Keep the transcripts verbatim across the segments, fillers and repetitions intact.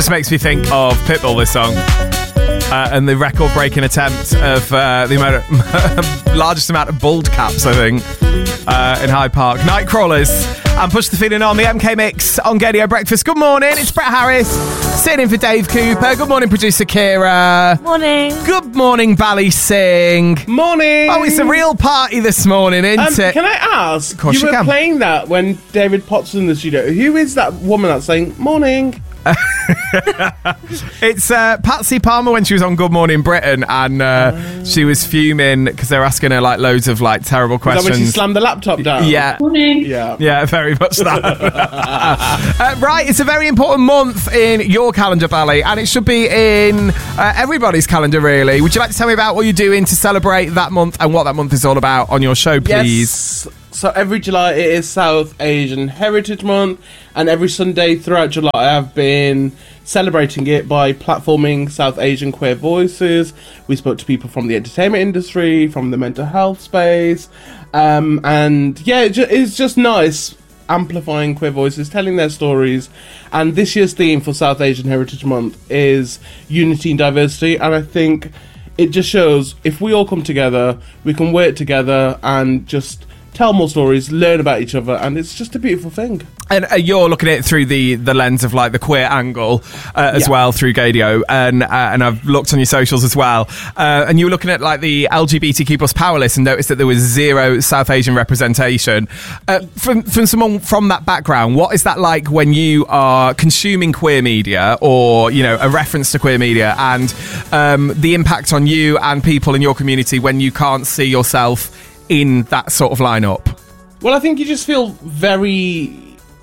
just makes me think of Pitbull, this song. Uh, and the record-breaking attempt of uh, the amount of, largest amount of bald caps, I think, uh, in Hyde Park. Nightcrawlers and Push the Feeling on the M K Mix on Gadio Breakfast. Good morning, it's Brett Harris, sitting in for Dave Cooper. Good morning, producer Kira. Morning. Good morning, Bally Singh. Morning. Oh, it's a real party this morning, isn't um, it? Can I ask, of course you you were can. playing that when David Potts was in the studio. Who is that woman that's saying, morning? It's uh, Patsy Palmer when she was on Good Morning Britain, and uh, oh. she was fuming because they were asking her like loads of like terrible questions. Is that when she slammed the laptop down? Yeah. Morning. Yeah. Yeah, very much that. uh, right, it's a very important month in your calendar, Bally, and it should be in uh, everybody's calendar, really. Would you like to tell me about what you're doing to celebrate that month and what that month is all about on your show, please? Yes. So every July it is South Asian Heritage Month, and every Sunday throughout July I've been celebrating it by platforming South Asian queer voices. We spoke to people from the entertainment industry, from the mental health space, um, and yeah, it ju- it's just nice amplifying queer voices, telling their stories. And this year's theme for South Asian Heritage Month is unity and diversity, and I think it just shows if we all come together, we can work together and just tell more stories, learn about each other, and it's just a beautiful thing. And uh, you're looking at it through the, the lens of like the queer angle uh, as yeah. well through Gadio, and uh, and I've looked on your socials as well, uh, and you were looking at like the L G B T Q plus power list and noticed that there was zero South Asian representation. Uh, from from someone from that background, what is that like when you are consuming queer media or you know a reference to queer media, and um, the impact on you and people in your community when you can't see yourself in that sort of lineup? Well, I think you just feel very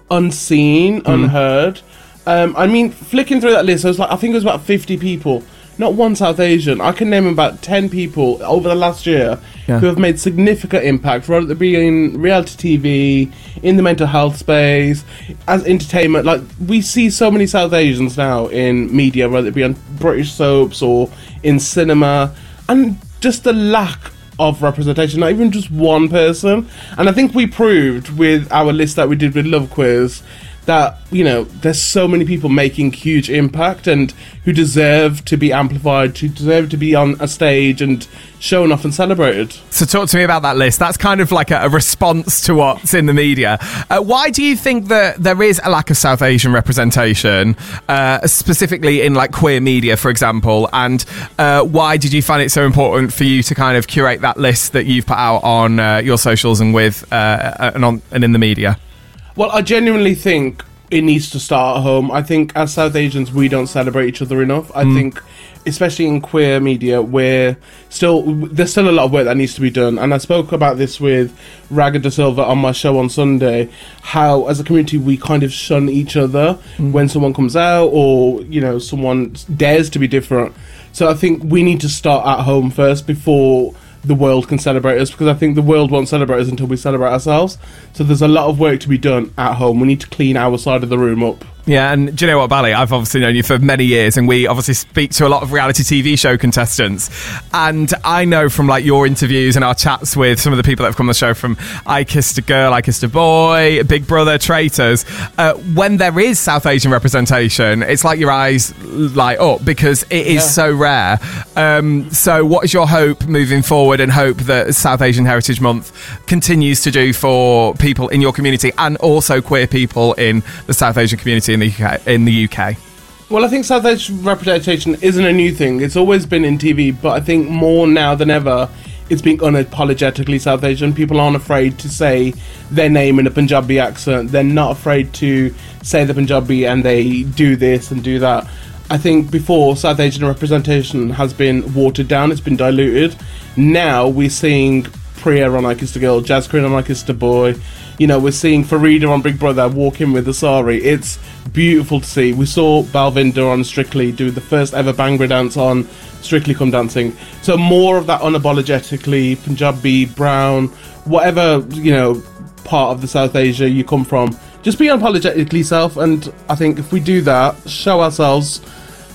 unseen, mm. unheard. Um, I mean, flicking through that list, I was like, I think it was about fifty people, not one South Asian. I can name about ten people over the last year yeah. who have made significant impact, whether it be in reality T V, in the mental health space, as entertainment. Like, we see so many South Asians now in media, whether it be on British soaps or in cinema, and just the lack of representation, not even just one person. And I think we proved with our list that we did with Love Quiz that, you know, there's so many people making huge impact and who deserve to be amplified, who deserve to be on a stage and shown off and celebrated. So talk to me about that list. That's kind of like a, a response to what's in the media. Uh, why do you think that there is a lack of South Asian representation, uh, specifically in like queer media, for example? And uh, why did you find it so important for you to kind of curate that list that you've put out on uh, your socials and with uh, and on and in the media? Well, I genuinely think it needs to start at home. I think as South Asians, we don't celebrate each other enough. I mm. think, especially in queer media, where still there's still a lot of work that needs to be done. And I spoke about this with Raga De Silva on my show on Sunday, how as a community we kind of shun each other mm. when someone comes out or, you know, someone dares to be different. So I think we need to start at home first before the world can celebrate us, because I think the world won't celebrate us until we celebrate ourselves. So there's a lot of work to be done at home. We need to clean our side of the room up. Yeah, and do you know what, Bally? I've obviously known you for many years, and we obviously speak to a lot of reality T V show contestants. And I know from like your interviews and our chats with some of the people that have come on the show, from I Kissed a Girl, I Kissed a Boy, Big Brother, Traitors, uh, when there is South Asian representation, it's like your eyes light up because it is yeah. so rare. Um, so what is your hope moving forward, and hope that South Asian Heritage Month continues to do for people in your community and also queer people in the South Asian community in the U K? In the U K? Well, I think South Asian representation isn't a new thing. It's always been in T V, but I think more now than ever, it's being unapologetically South Asian. People aren't afraid to say their name in a Punjabi accent. They're not afraid to say the Punjabi, and they do this and do that. I think before, South Asian representation has been watered down, it's been diluted. Now we're seeing Priya on I Kissed a Girl, Jazz Queen on I Kissed a Boy. You know, we're seeing Farida on Big Brother walk in with the sari. It's beautiful to see. We saw Balvinder on Strictly do the first ever Bhangra dance on Strictly Come Dancing. So more of that unapologetically Punjabi, brown, whatever, you know, part of the South Asia you come from, just be unapologetically self. And I think if we do that, show ourselves,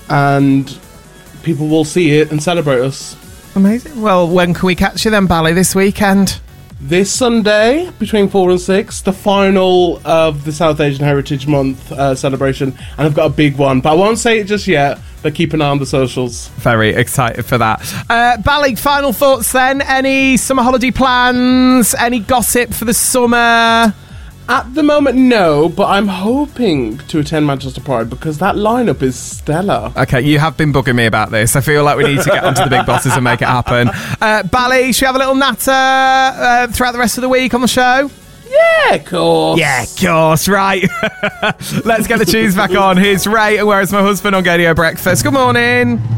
and people will see it and celebrate us. Amazing. Well, when can we catch you then, Bally, this weekend? This Sunday, between four and six, the final of the South Asian Heritage Month uh, celebration, and I've got a big one, but I won't say it just yet. But keep an eye on the socials. Very excited for that. Uh, Bally, final thoughts then? Any summer holiday plans? Any gossip for the summer? At the moment, no, but I'm hoping to attend Manchester Pride because that lineup is stellar. Okay, you have been bugging me about this. I feel like we need to get onto the big bosses and make it happen. Uh, Bally, should we have a little natter uh, throughout the rest of the week on the show? Yeah, of course. Yeah, of course, right. Let's get the tunes back on. Here's Ray and Where's My Husband on Gadio Breakfast. Good morning.